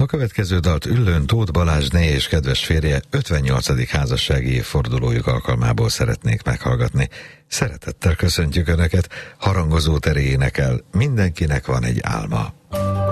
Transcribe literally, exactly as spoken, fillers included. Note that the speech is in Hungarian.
következő dalt Üllőn Tóth Balázsné és kedves férje ötvennyolcadik házassági évfordulójuk alkalmából szeretnék meghallgatni. Szeretettel köszöntjük Önöket, harangozó teré énekel, mindenkinek van egy álma.